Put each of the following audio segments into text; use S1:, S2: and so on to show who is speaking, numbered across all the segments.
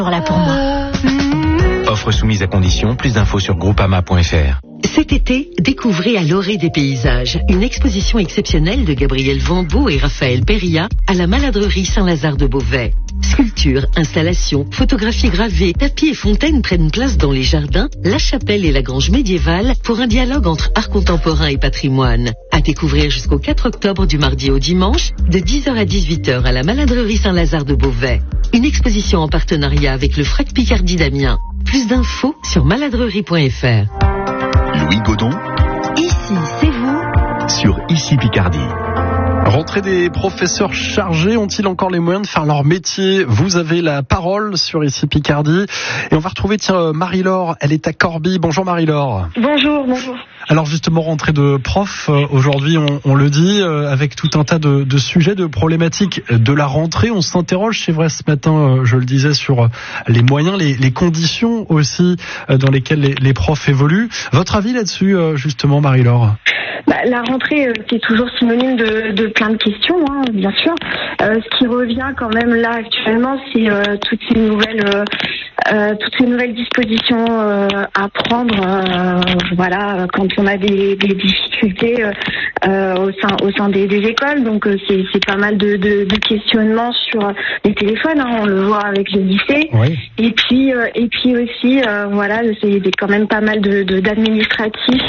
S1: Là pour moi.
S2: Offre soumise à condition, plus d'infos sur groupama.fr.
S3: Cet été, découvrez à l'orée des paysages une exposition exceptionnelle de Gabriel Vambeau et Raphaël Péria à la Maladrerie Saint-Lazare de Beauvais. Sculptures, installations, photographies gravées, tapis et fontaines prennent place dans les jardins, la chapelle et la grange médiévale pour un dialogue entre art contemporain et patrimoine. À découvrir jusqu'au 4 octobre du mardi au dimanche, de 10h à 18h à la Maladrerie Saint-Lazare de Beauvais. Une exposition en partenariat avec le Frac Picardie d'Amiens. Plus d'infos sur maladrerie.fr.
S4: Louis Godon.
S3: Ici, c'est vous.
S4: Sur Ici Picardie.
S5: Rentrée des professeurs chargés, ont-ils encore les moyens de faire leur métier? Vous avez la parole sur Ici Picardie. Et on va retrouver, Marie-Laure, elle est à Corbie. Bonjour Marie-Laure.
S6: Bonjour.
S5: Alors justement, rentrée de prof, aujourd'hui on le dit, avec tout un tas de sujets, de problématiques de la rentrée. On s'interroge, c'est vrai ce matin, je le disais, sur les moyens, les conditions aussi dans lesquelles les profs évoluent. Votre avis là-dessus, justement, Marie-Laure?
S6: La rentrée, c'est toujours synonyme de plein de questions, bien sûr. Ce qui revient quand même là actuellement, c'est toutes ces nouvelles dispositions à prendre, quand on a des difficultés au sein des écoles. Donc c'est pas mal de questionnements sur les téléphones, on le voit avec les lycées.
S5: Oui.
S6: Et puis aussi, c'est quand même pas mal d'administratifs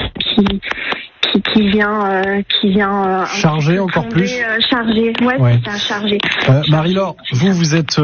S6: qui vient
S5: chargé encore plus.
S6: Chargé,
S5: ouais.
S6: C'est ça, chargé.
S5: Marie-Laure, vous êtes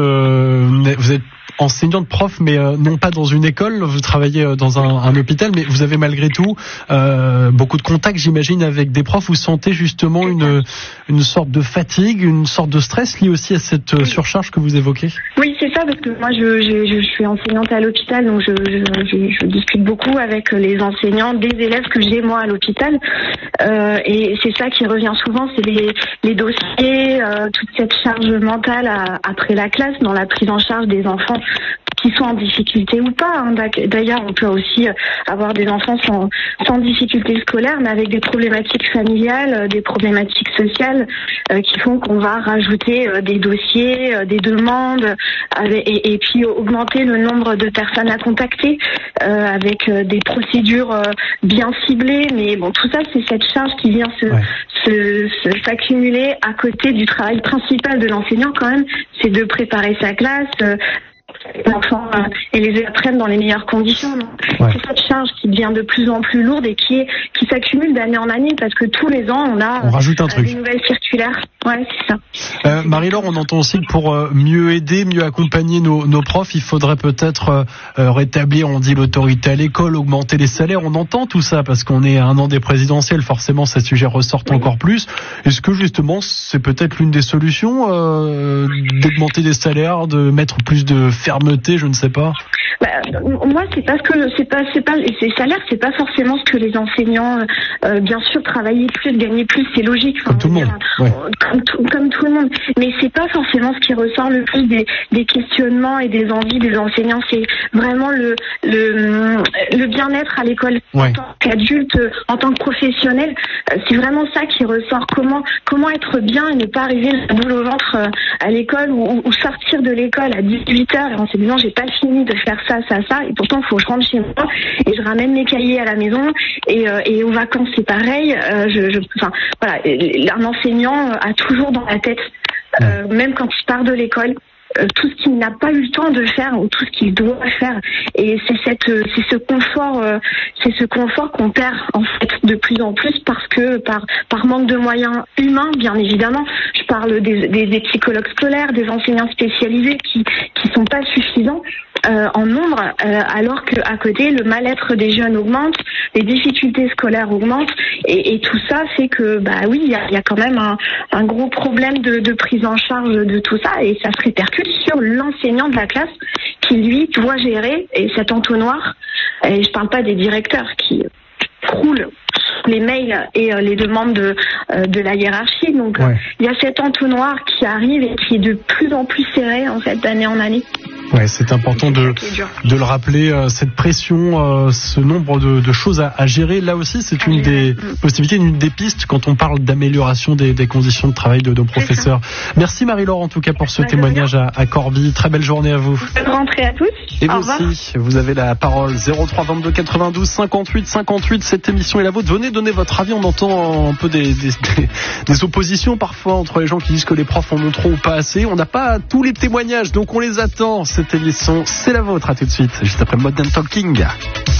S5: enseignante prof, mais non pas dans une école. Vous travaillez dans un hôpital, mais vous avez malgré tout beaucoup de contacts, j'imagine, avec des profs. Vous sentez justement une sorte de fatigue, une sorte de stress lié aussi à cette surcharge que vous évoquez?
S6: Oui, c'est ça, parce que moi je suis enseignante à l'hôpital, donc je discute beaucoup avec les enseignants des élèves que j'ai moi à l'hôpital, et c'est ça qui revient souvent, c'est les dossiers, toute cette charge mentale après la classe, dans la prise en charge des enfants qui sont en difficulté ou pas. D'ailleurs, on peut aussi avoir des enfants sans difficulté scolaire, mais avec des problématiques familiales, des problématiques sociales qui font qu'on va rajouter des dossiers, des demandes, et puis augmenter le nombre de personnes à contacter avec des procédures bien ciblées. Mais bon, tout ça, c'est cette charge qui vient s'accumuler à côté du travail principal de l'enseignant quand même, c'est de préparer sa classe, les enfants et les apprennent dans les meilleures conditions. Ouais. C'est cette charge qui devient de plus en plus lourde et qui s'accumule d'année en année, parce que tous les ans on rajoute un truc, une nouvelle circulaire. Ouais, c'est ça.
S5: Marie-Laure, on entend aussi que pour mieux aider, mieux accompagner nos profs, il faudrait peut-être rétablir, on dit, l'autorité à l'école, augmenter les salaires. On entend tout ça parce qu'on est à un an des présidentielles, forcément ces sujets ressortent encore plus. Est-ce que justement c'est peut-être l'une des solutions d'augmenter des salaires, de mettre plus de fermeté, je ne sais pas?
S6: Moi, ces salaires, c'est pas forcément ce que les enseignants, bien sûr, travailler plus, gagner plus, c'est logique.
S5: Comme tout le monde. Ouais.
S6: Comme tout le monde. Mais c'est pas forcément ce qui ressort le plus des questionnements et des envies des enseignants. C'est vraiment le bien-être à l'école.
S5: Ouais.
S6: En tant qu'adulte, en tant que professionnel, c'est vraiment ça qui ressort. Comment être bien et ne pas arriver la boule au ventre à l'école, ou sortir de l'école à 18h et en se disant j'ai pas fini de faire ça, et pourtant il faut que je rentre chez moi et je ramène mes cahiers à la maison, et aux vacances c'est pareil. Un enseignant a toujours dans la tête, même quand il part de l'école, tout ce qu'il n'a pas eu le temps de faire ou tout ce qu'il doit faire, et c'est ce confort qu'on perd en fait de plus en plus, parce que par manque de moyens humains, bien évidemment. Je parle des psychologues scolaires, des enseignants spécialisés qui sont pas suffisants en nombre, alors qu'à côté le mal-être des jeunes augmente, les difficultés scolaires augmentent, et tout ça fait que il y a quand même un gros problème de prise en charge de tout ça, et ça se répercute sur l'enseignant de la classe qui lui doit gérer cet entonnoir. Et je parle pas des directeurs qui croulent les mails et les demandes de la hiérarchie. Donc il y a cet entonnoir qui arrive et qui est de plus en plus serré en fait d'année en année.
S5: Ouais, c'est important de le rappeler, cette pression, ce nombre de choses à gérer. Là aussi, c'est une des possibilités, une des pistes quand on parle d'amélioration des conditions de travail de nos professeurs. Merci Marie-Laure en tout cas pour ce témoignage à Corbie. Très belle journée à vous.
S6: Bonne rentrée à tous.
S5: Et vous aussi, vous avez la parole. 03 22 92 58 58. Cette émission est la vôtre. Venez donner votre avis. On entend un peu des oppositions parfois entre les gens qui disent que les profs en ont trop ou pas assez. On n'a pas tous les témoignages, donc on les attend. Cette émission, c'est la vôtre. À tout de suite, juste après Modern Talking.